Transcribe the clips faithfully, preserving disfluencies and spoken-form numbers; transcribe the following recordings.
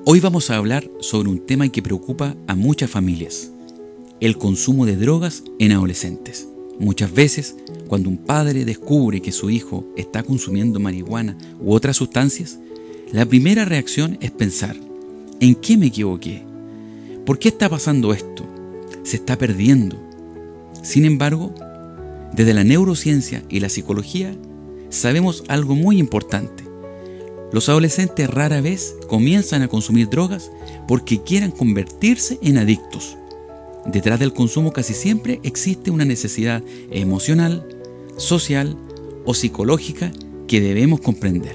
Hoy vamos a hablar sobre un tema que preocupa a muchas familias: el consumo de drogas en adolescentes. Muchas veces, cuando un padre descubre que su hijo está consumiendo marihuana u otras sustancias, la primera reacción es pensar: ¿en qué me equivoqué? ¿Por qué está pasando esto? ¿Se está perdiendo? Sin embargo, desde la neurociencia y la psicología, sabemos algo muy importante. Los adolescentes rara vez comienzan a consumir drogas porque quieran convertirse en adictos. Detrás del consumo casi siempre existe una necesidad emocional, social o psicológica que debemos comprender.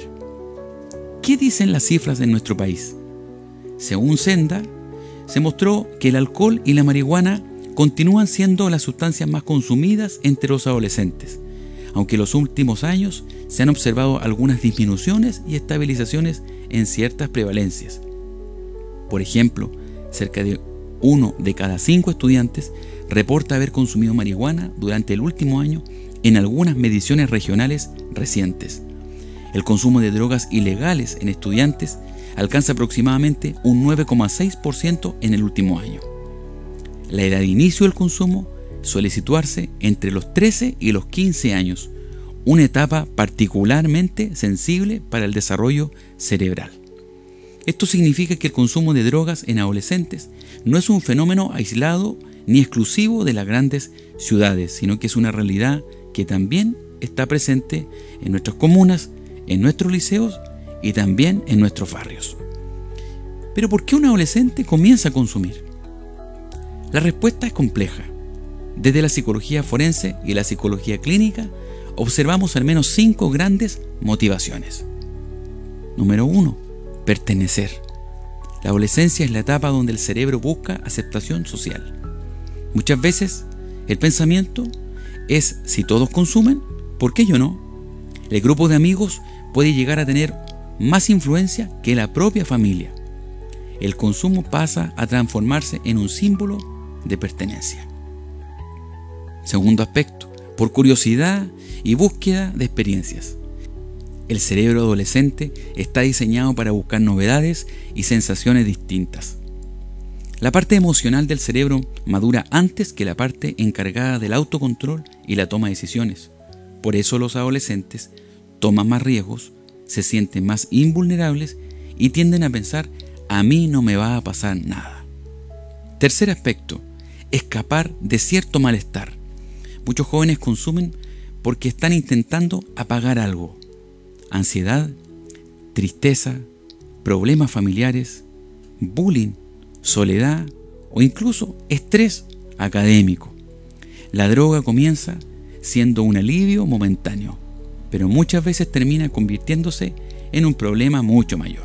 ¿Qué dicen las cifras en nuestro país? Según Senda, se mostró que el alcohol y la marihuana continúan siendo las sustancias más consumidas entre los adolescentes, aunque en los últimos años se han observado algunas disminuciones y estabilizaciones en ciertas prevalencias. Por ejemplo, cerca de uno de cada cinco estudiantes reporta haber consumido marihuana durante el último año en algunas mediciones regionales recientes. El consumo de drogas ilegales en estudiantes alcanza aproximadamente un nueve coma seis por ciento en el último año. La edad de inicio del consumo suele situarse entre los trece y los quince años, una etapa particularmente sensible para el desarrollo cerebral. Esto significa que el consumo de drogas en adolescentes no es un fenómeno aislado ni exclusivo de las grandes ciudades, sino que es una realidad que también está presente en nuestras comunas, en nuestros liceos y también en nuestros barrios. Pero ¿por qué un adolescente comienza a consumir? La respuesta es compleja. Desde la psicología forense y la psicología clínica observamos al menos cinco grandes motivaciones. Número uno. Pertenecer. La adolescencia es la etapa donde el cerebro busca aceptación social. Muchas veces el pensamiento es: si todos consumen, ¿por qué yo no? El grupo de amigos puede llegar a tener más influencia que la propia familia. El consumo pasa a transformarse en un símbolo de pertenencia. Segundo aspecto, por curiosidad y búsqueda de experiencias. El cerebro adolescente está diseñado para buscar novedades y sensaciones distintas. La parte emocional del cerebro madura antes que la parte encargada del autocontrol y la toma de decisiones. Por eso los adolescentes toman más riesgos, se sienten más invulnerables y tienden a pensar: a mí no me va a pasar nada. Tercer aspecto, escapar de cierto malestar. Muchos jóvenes consumen porque están intentando apagar algo: ansiedad, tristeza, problemas familiares, bullying, soledad o incluso estrés académico. La droga comienza siendo un alivio momentáneo, pero muchas veces termina convirtiéndose en un problema mucho mayor.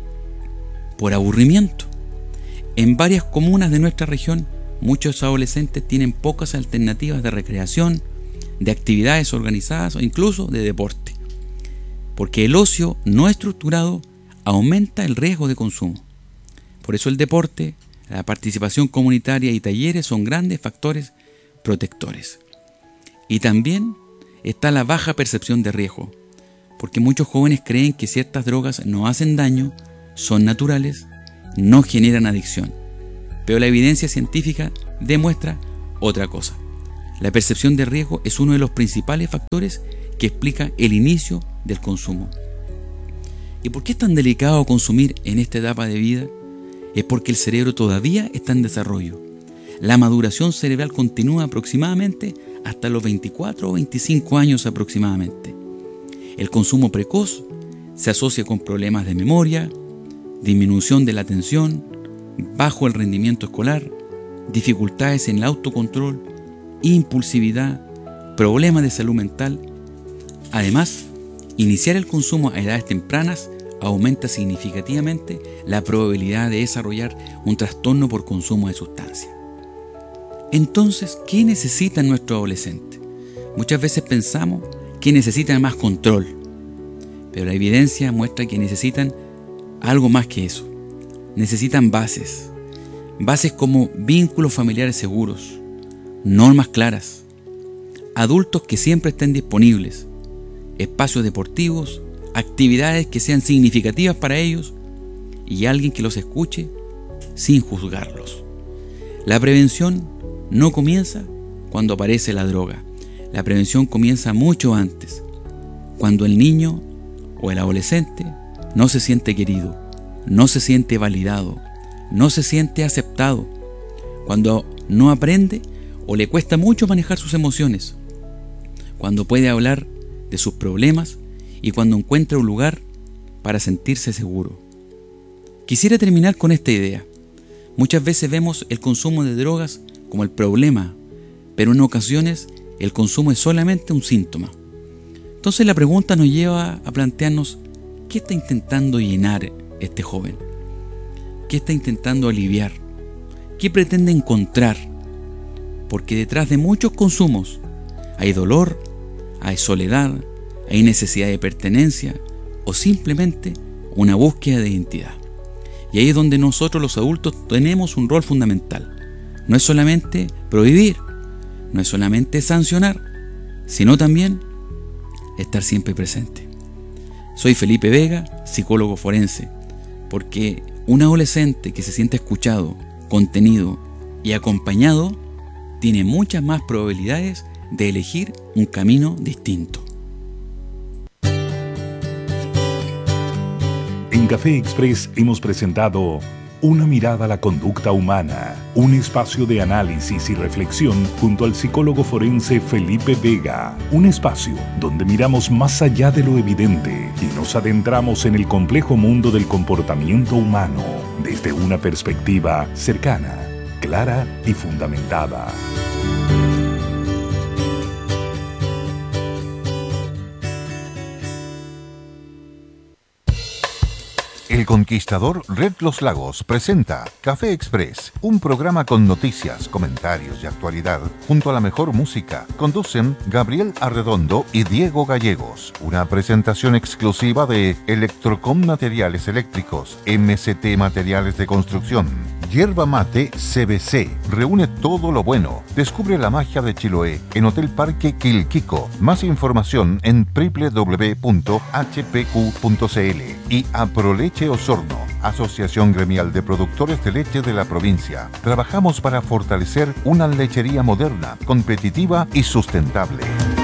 Por aburrimiento. En varias comunas de nuestra región, muchos adolescentes tienen pocas alternativas de recreación, de actividades organizadas o incluso de deporte, porque el ocio no estructurado aumenta el riesgo de consumo. Por eso el deporte, la participación comunitaria y talleres son grandes factores protectores. Y también está la baja percepción de riesgo, porque muchos jóvenes creen que ciertas drogas no hacen daño, son naturales, no generan adicción. Pero la evidencia científica demuestra otra cosa. La percepción de riesgo es uno de los principales factores que explica el inicio del consumo. ¿Y por qué es tan delicado consumir en esta etapa de vida? Es porque el cerebro todavía está en desarrollo. La maduración cerebral continúa aproximadamente hasta los veinticuatro o veinticinco años aproximadamente. El consumo precoz se asocia con problemas de memoria, disminución de la atención, bajo el rendimiento escolar, dificultades en el autocontrol, impulsividad, problemas de salud mental. Además, iniciar el consumo a edades tempranas aumenta significativamente la probabilidad de desarrollar un trastorno por consumo de sustancias. Entonces, ¿qué necesita nuestro adolescente? Muchas veces pensamos que necesitan más control, pero la evidencia muestra que necesitan algo más que eso. Necesitan bases, bases como vínculos familiares seguros, normas claras, adultos que siempre estén disponibles, espacios deportivos, actividades que sean significativas para ellos y alguien que los escuche sin juzgarlos. La prevención no comienza cuando aparece la droga. La prevención comienza mucho antes, cuando el niño o el adolescente no se siente querido, no se siente validado, no se siente aceptado, cuando no aprende o le cuesta mucho manejar sus emociones, cuando puede hablar de sus problemas y cuando encuentra un lugar para sentirse seguro. Quisiera terminar con esta idea. Muchas veces vemos el consumo de drogas como el problema, pero en ocasiones el consumo es solamente un síntoma. Entonces la pregunta nos lleva a plantearnos: ¿qué está intentando llenar este joven? ¿Qué está intentando aliviar? ¿Qué pretende encontrar? Porque detrás de muchos consumos hay dolor, hay soledad, hay necesidad de pertenencia o simplemente una búsqueda de identidad. Y ahí es donde nosotros los adultos tenemos un rol fundamental. No es solamente prohibir, no es solamente sancionar, sino también estar siempre presente. Soy Felipe Vega, psicólogo forense, porque un adolescente que se siente escuchado, contenido y acompañado tiene muchas más probabilidades de elegir un camino distinto. En Café Express hemos presentado Una mirada a la conducta humana, un espacio de análisis y reflexión junto al psicólogo forense Felipe Vega, un espacio donde miramos más allá de lo evidente y nos adentramos en el complejo mundo del comportamiento humano desde una perspectiva cercana, clara y fundamentada. El Conquistador Red Los Lagos presenta Café Express, un programa con noticias, comentarios y actualidad, junto a la mejor música. Conducen Gabriel Arredondo y Diego Gallegos. Una presentación exclusiva de Electrocom Materiales Eléctricos, M C T Materiales de Construcción, Yerba Mate C B C. Reúne todo lo bueno. Descubre la magia de Chiloé en Hotel Parque Quilquico. Más información en doble u doble u doble u punto h p q punto c l. Y Aproleche Osorno, Asociación Gremial de Productores de Leche de la provincia. Trabajamos para fortalecer una lechería moderna, competitiva y sustentable.